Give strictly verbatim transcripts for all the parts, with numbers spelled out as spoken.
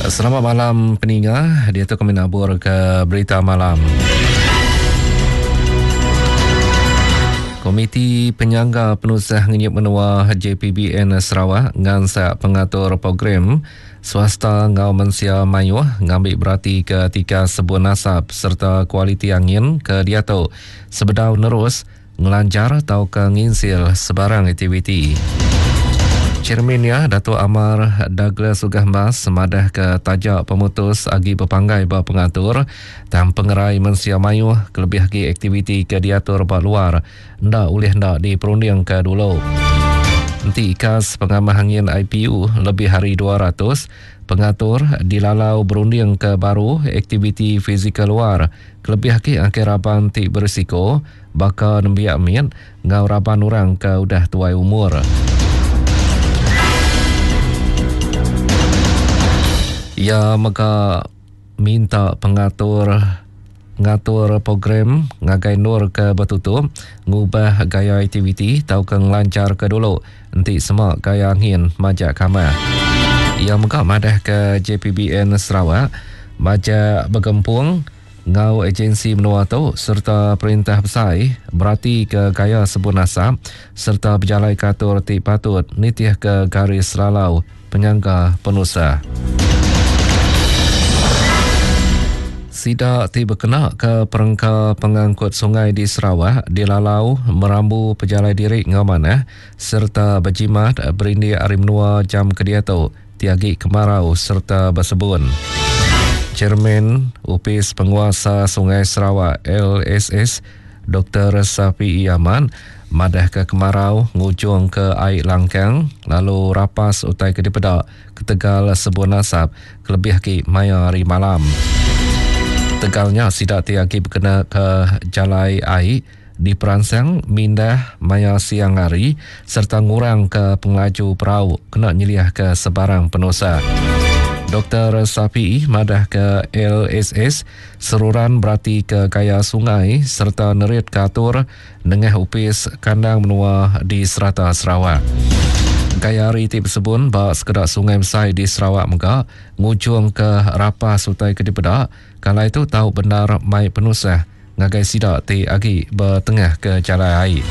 Selamat malam pendengar, dia tu kami nabur ke berita malam. Komiti Penyangga Penusah Ngenyip Menua J P B N Sarawak ngansak pengatur program swasta ngau mensia mayuh ngambil berarti ketika sebuah nasab serta kualiti angin ke dia tu sebedau nerus ngelancar atau ke nginsil sebarang aktiviti. Chairmannya Datuk Amar Douglas Ugahmas semadah ke tajak pemutus agi berpanggai bah pengatur dan pengerai mensia mayuh kelebih lagi aktiviti ke diatur bah luar ndak boleh ndak diperunding ke dulu. Nanti ikas pengamah angin I P U lebih hari dua ratus pengatur dilalau berunding ke baru aktiviti fizikal luar kelebih lagi akhir raban ti berisiko bakal nembiak min ngau raban orang ke udah tuai umur. Ya, maka minta pengatur ngatur program ngagai nur ke betutup ngubah gaya aktiviti tau ke lancar ke dulu nanti semua gaya angin majak kamar. Ya, maka madah ke J P B N Sarawak majak bergempung ngau agensi menua tu serta perintah besar berarti ke gaya sebut nasab serta berjalai katur ti patut nitih ke garis lalau penyangga penusah. Sidak tiba kena ke perengka pengangkut sungai di Sarawak dilalau merambu pejalai diri ngamanah serta berjimat berindi arimnua jam kediatu tiagi kemarau serta bersebun. Chairman Upis Penguasa Sungai Sarawak L S S Doktor Safi Yaman madah ke kemarau ngujung ke air langkang lalu rapas utai ke dipedak ketegal sebuah nasab kelebih ki maya hari malam. Tegalnya sidak tiagi berkena ke jalai air diperansang mindah maya siang hari serta ngurang ke pengelaju perahu kena nyeliah ke sebarang penusa. Doktor Safi madah ke L S S seruran berarti ke gaya sungai serta nerit katur nengah upis kandang menua di serata Sarawak. Gaya hari tip sebun bahawa sekedar sungai besar di Sarawak megak ngujung ke rapas utai ke dipedak kalau itu tahu benar mai penusah ngagai sidak ti agi bertengah ke jalan air.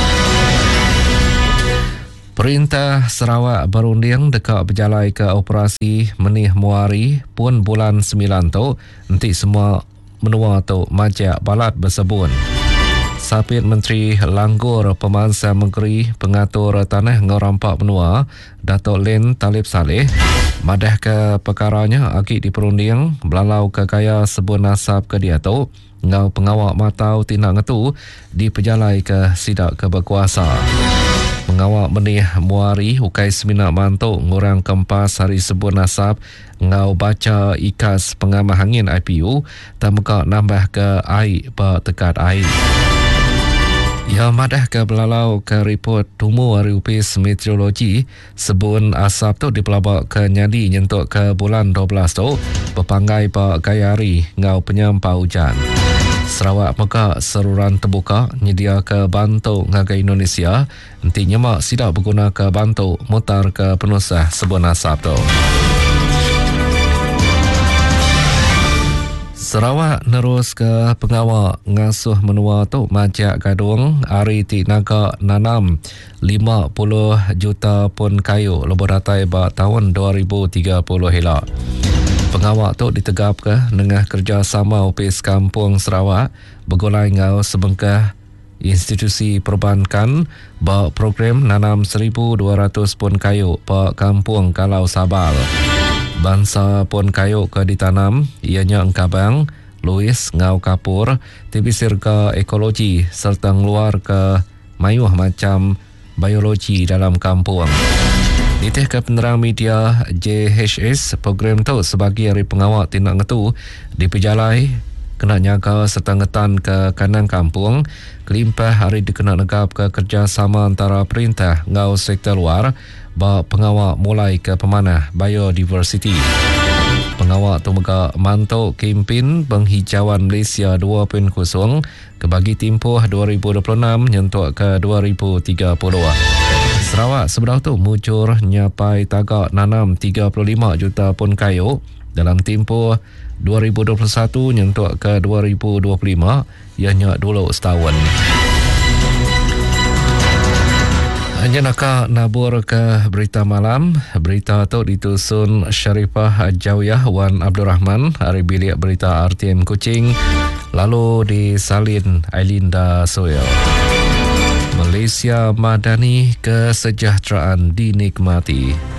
Perintah Sarawak berunding dekat berjalai ke operasi menih muari pun bulan sembilan tu nanti semua menua tu majak balat bersebun. Sapit Menteri Langgur Pemansa Negeri Pengatur Tanah Ngorampak Menua Datuk Lin Talib Saleh madah ke perkaranya agi diperunding belalau ke gaya sebuah nasab ke dia tu ngau pengawak matau tindak ngetu di pejalai ke sidak ke berkuasa. Pengawak menih muari ukai seminak mantuk ngurang kempas hari sebuah nasab ngau baca ikas pengamah angin I P U tak muka nambah ke air bertekat air. Ya, madah ke belalau ke report tumu hari upis meteorologi sebun asap tu dipelabak ke nyadi nyentuk ke bulan dua belas tu berpanggai pak gaya hari ngau penyampa hujan. Sarawak meka seruran terbuka nyedia ke bantu ngagai Indonesia nanti nyemak sidak berguna ke bantu mutar ke penusah sebun asap tu. Sarawak nerus ke pengawak ngasuh menua tu majak gadung hari ti naga nanam lima puluh juta pun kayu leburatai ba tahun dua ribu tiga puluh helak. Pengawak tu ditegap ke nengah kerjasama Upis Kampung Sarawak bergulai ngau sebengkah institusi perbankan ba program nanam seribu dua ratus pun kayu pa Kampung Kalau Sabal. Bangsa pun kayu ke ditanam ianya Engkabang, Louis Ngau Kapur, tibisir ke ekologi serta ngeluar ke mayuh macam biologi dalam kampung. Nitih ke penerang media J H S program tu sebagai hari pengawak tindak ngetu di pejalai kena nyaga serta ngetan ke kanan kampung kelimpah hari dikena negap ke kerjasama antara perintah ngau sektor luar ba pengawak mulai ke pemanah biodiversity. Pengawak tu mega mantuk kempen penghijauan Malaysia dua titik kosong ke bagi tempoh dua ribu dua puluh enam nyentuk ke dua ribu tiga puluh. Sarawak sebelah tu mucur nyapai tagak nanam tiga puluh lima juta pun kayu dalam tempoh dua ribu dua puluh satu nyentuk ke dua ribu dua puluh lima, ianya dulu setahun. Hanya nak nabur ke berita malam. Berita tu ditusun Syarifah Jawiyah Wan Abdul Rahman dari bilik berita R T M Kuching, lalu disalin Ailinda Soel. Malaysia Madani, kesejahteraan dinikmati.